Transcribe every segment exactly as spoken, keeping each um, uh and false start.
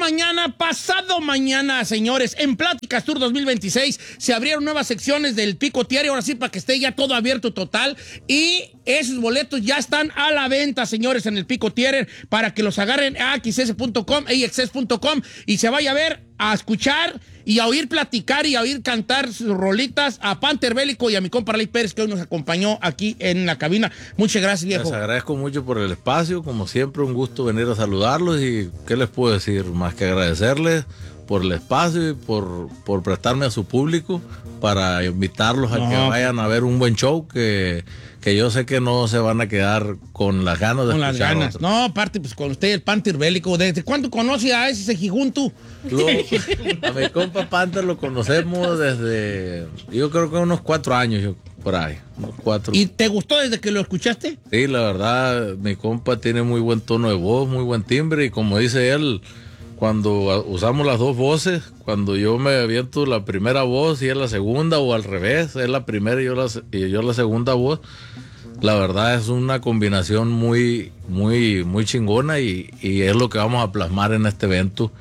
mañana, pasado mañana, señores, en Pláticas Tour dos mil veintiséis se abrieron nuevas secciones del Pico Tiare, ahora sí, para que esté ya todo abierto total. Y esos boletos ya están a la venta, señores, en el Pico Tiare, para que los agarren a x s punto com, a x s punto com, y se vaya a ver, a escuchar y a oír platicar y a oír cantar sus rolitas a Panther Bélico y a mi compa Arley Pérez, que hoy nos acompañó aquí en la cabina. Muchas gracias, viejo. Les agradezco mucho por el espacio, como siempre, un gusto venir a saludarlos y ¿qué les puedo decir? Más que agradecerles por el espacio y por, por prestarme a su público para invitarlos a no. que vayan a ver un buen show que... que yo sé que no se van a quedar con las ganas de con escuchar las ganas. otro. No, aparte, pues con usted, el Panther Bélico. ¿Desde cuándo conoce a ese Sejijuntu? Lo, a mi compa Panther lo conocemos desde, yo creo que unos cuatro años, yo, por ahí. Unos cuatro. ¿Y te gustó desde que lo escuchaste? Sí, la verdad, mi compa tiene muy buen tono de voz, muy buen timbre, y como dice él, cuando usamos las dos voces, cuando yo me aviento la primera voz y él la segunda, o al revés, él la primera y yo la, y yo la segunda voz, la verdad es una combinación muy, muy, muy chingona y, y es lo que vamos a plasmar en este evento.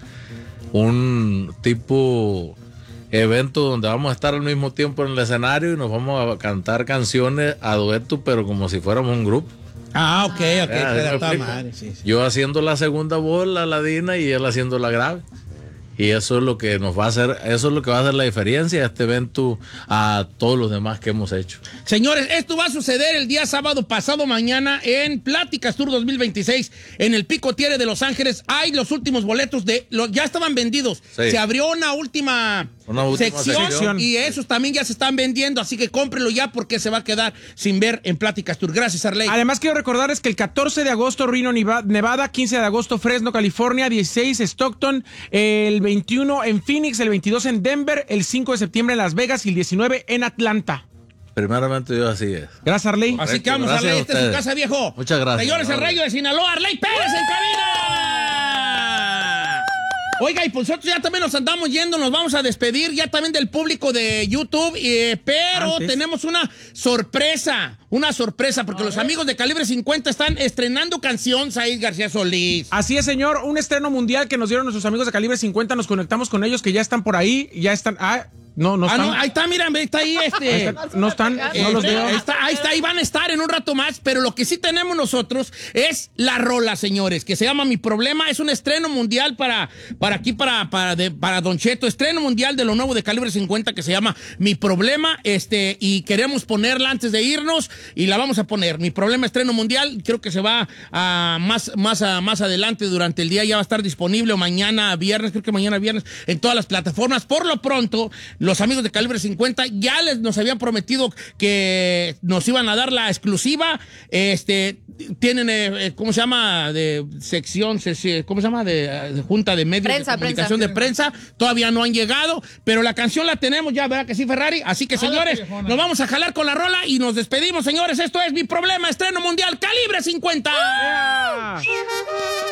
Un tipo evento donde vamos a estar al mismo tiempo en el escenario y nos vamos a cantar canciones a dueto, pero como si fuéramos un grupo. Ah, ok, ok. Ah, Pero madre, sí, sí. Yo haciendo la segunda voz, la ladina, y él haciendo la grave. Y eso es lo que nos va a hacer, eso es lo que va a hacer la diferencia a este evento a todos los demás que hemos hecho. Señores, esto va a suceder el día sábado pasado mañana en Pláticas Tour dos mil veintiséis en el Pico Tiare de Los Ángeles. Hay los últimos boletos de, los, ya estaban vendidos. Sí. Se abrió una última, una última sección, sección y esos también ya se están vendiendo, así que cómprenlo ya porque se va a quedar sin ver en Pláticas Tour. Gracias, Arley. Además, quiero recordarles que el catorce de agosto Reno, Nevada, quince de agosto Fresno, California, dieciséis Stockton, el veintiuno en Phoenix, el veintidós en Denver, el cinco de septiembre en Las Vegas y el diecinueve en Atlanta. Primeramente yo así es. Gracias, Arley. Así Correcto, que vamos, Arley, esta es su casa, viejo. Muchas gracias. Señores, el Rayo de Sinaloa, Arley Pérez en cabina. Oiga, y pues nosotros ya también nos andamos yendo, nos vamos a despedir ya también del público de YouTube, eh, pero Antes. tenemos una sorpresa, una sorpresa, porque a los ver. amigos de Calibre cincuenta están estrenando canción, Said García Solís. Así es, señor, un estreno mundial que nos dieron nuestros amigos de Calibre cincuenta, nos conectamos con ellos que ya están por ahí, ya están... Ah, No, no están. Ah, no, ahí está, mira, está ahí este. Ahí está, no están, no eh, los veo. Ahí está, ahí está, ahí van a estar en un rato más, pero lo que sí tenemos nosotros es la rola, señores, que se llama Mi Problema. Es un estreno mundial para, para aquí, para, para, de, para Don Cheto, estreno mundial de lo nuevo de Calibre cincuenta que se llama Mi Problema, este, y queremos ponerla antes de irnos y la vamos a poner. Mi Problema, estreno mundial, creo que se va a más, más, a, más adelante durante el día, ya va a estar disponible, o mañana viernes, creo que mañana viernes, en todas las plataformas. Por lo pronto, los amigos de Calibre cincuenta ya les nos habían prometido que nos iban a dar la exclusiva. Este, tienen, eh, ¿cómo se llama? De sección, ¿cómo se llama? De, de junta de medios prensa, de comunicación prensa. de prensa. Todavía no han llegado, pero la canción la tenemos ya, ¿verdad que sí, Ferrari? Así que, señores, nos vamos a jalar con la rola y nos despedimos, señores. Esto es Mi Problema, estreno mundial, Calibre cincuenta. Yeah.